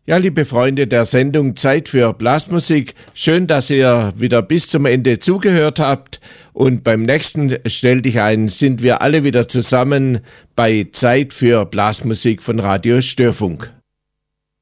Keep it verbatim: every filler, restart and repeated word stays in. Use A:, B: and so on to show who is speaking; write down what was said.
A: Ja, liebe Freunde der Sendung Zeit für Blasmusik, schön, dass ihr wieder bis zum Ende zugehört habt. Und beim nächsten Stell dich ein, sind wir alle wieder zusammen bei Zeit für Blasmusik von Radio Störfunk.